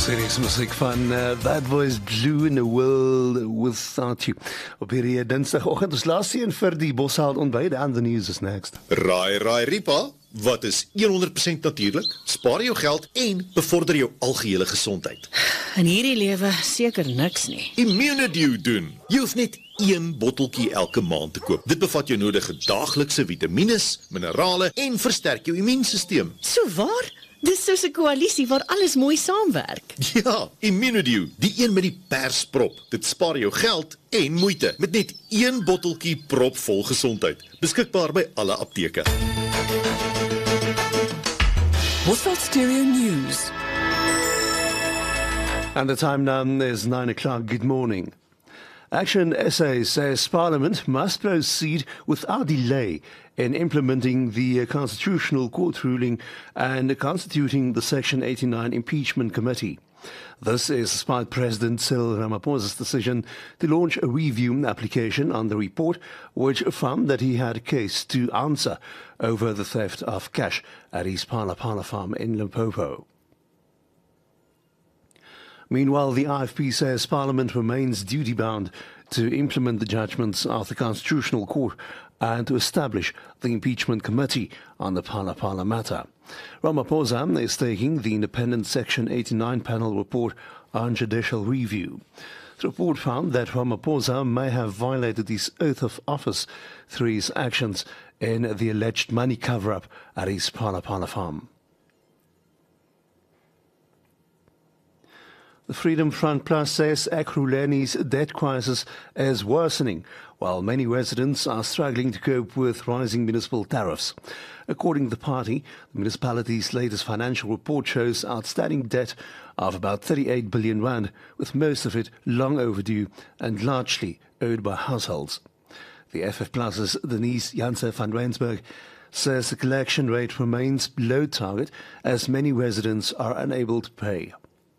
Serieus musiek van That Was Blue in a World Without You. Op hierdie dinsdagoggend ons laaste een vir die Bosheld ontbyt and the news is next. Raai Ripa, wat is 100% natuurlik? Spaar jou geld en bevorder jou algehele gesondheid. In hierdie lewe seker niks nie. Immunedew doen. Jy hoef net 1 botteltjie elke maand te koop. Dit bevat jou nodige daaglikse vitamines, minerale en versterk jou immuunstelsel. So waar? Dis soos 'n koalisie waar alles mooi saamwerk. Ja, Immunedew, die een met die persprop. Dit spaar jou geld en moeite met net 1 botteltjie propvol gesondheid. Beskikbaar by alle apteke. Bosheld Stereo News. And the time now is 9 o'clock. Good morning. Action SA says Parliament must proceed without delay in implementing the Constitutional Court ruling and constituting the Section 89 Impeachment Committee. This is despite President Cyril Ramaphosa's decision to launch a review application on the report, which found that he had a case to answer over the theft of cash at his Phala Phala farm in Limpopo. Meanwhile, the IFP says Parliament remains duty-bound to implement the judgments of the Constitutional Court and to establish the impeachment committee on the Phala Phala matter. Ramaphosa is taking the independent Section 89 panel report on judicial review. The report found that Ramaphosa may have violated his oath of office through his actions in the alleged money cover-up at his Phala Phala farm. The Freedom Front Plus says Ekurhuleni's debt crisis is worsening, while many residents are struggling to cope with rising municipal tariffs. According to the party, the municipality's latest financial report shows outstanding debt of about 38 billion rand, with most of it long overdue and largely owed by households. The FF Plus's Denise Janse van Rensburg says the collection rate remains below target as many residents are unable to pay.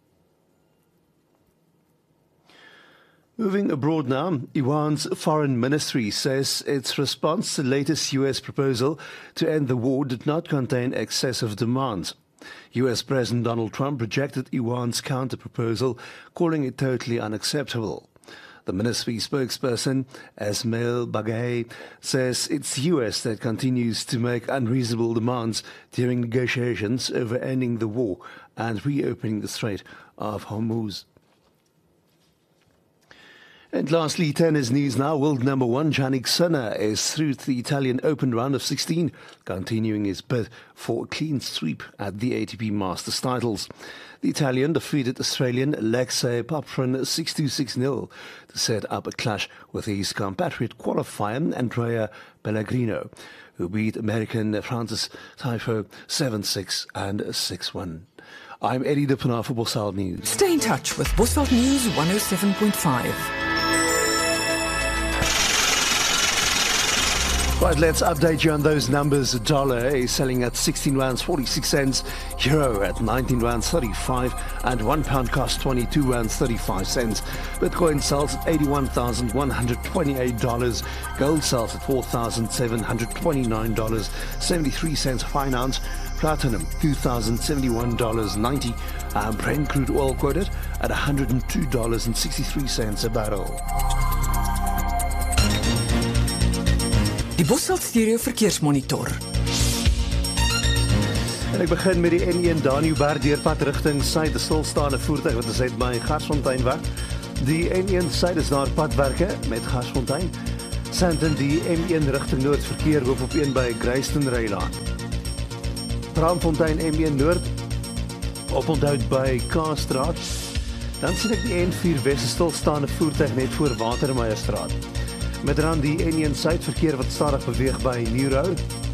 Moving abroad now, Iran's foreign ministry says its response to the latest U.S. proposal to end the war did not contain excessive demands. U.S. President Donald Trump rejected Iran's counter-proposal, calling it totally unacceptable. The ministry spokesperson, Esmail Baghaei, says it's the U.S. that continues to make unreasonable demands during negotiations over ending the war and reopening the Strait of Hormuz. And lastly, tennis news now. World number 1 Jannik Sinner is through to the Italian Open round of 16, continuing his bid for a clean sweep at the ATP Masters titles. The Italian defeated Australian Alexei Popyrin 6-2, 6-0 to set up a clash with his compatriot qualifier Andrea Pellegrino, who beat American Francis Tiafoe 7-6 and 6-1. I'm Eddie de Pinaar for Bosheld News. Stay in touch with Bosheld News 107.5. Right, let's update you on those numbers. The dollar is selling at 16 rands 46 cents, euro at 19 rands 35, and £1 costs 22 rands 35 cents. Bitcoin sells at $81,128, gold sells at $4,729, 73 cents per ounce, platinum $2,071.90, and Brent crude oil quoted at $102.63 a barrel. Die Bosheld Stereo Verkeersmonitor. En ek begin met die N1 Danieberg deurpad rigting suid, 'n stilstaande voertuig wat is uit by Garsfontein weg. Die N1 suid is daar padwerke met Garsfontein. Sandton die M1 rigting noord verkeer hoop op 1 by Greyston Rylaan. Braamfontein M1 noord oponthoud by Kaapstraat. Dan sien ek die N4 wes stilstaande voertuig net voor Watermeierstraat. Met dan die N1 suid verkeer wat stadig beweeg by Nieuwrou.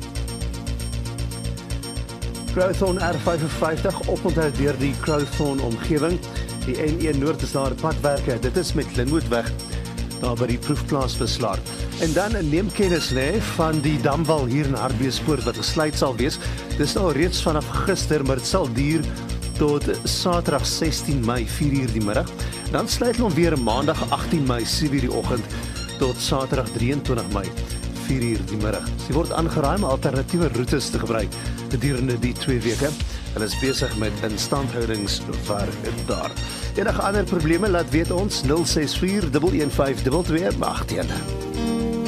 Crowthorne R55 oponthoud deur die Crowthorne omgewing. Die N1 noord is daar padwerke. Dit is met Linwoodweg daar by die proefplaas Verslaar. En dan neem kennis van die damwal hier in Hartbeespoort wat gesluit sal wees. Dis nou reeds vanaf gister, maar dit sal duur tot Saterdag 16 Mei 4:00 die middag. Dan sluit hulle hom weer Maandag 18 Mei 7:00 die oggend tot Saterdag 23 Mei 4:00 die middag. Dit word aangeraai om alternatiewe roetes te gebruik gedurende die 2 weke. Hulle is besig met instandhoudingswerk daar. Enige ander probleme laat weet ons 064 115 2281.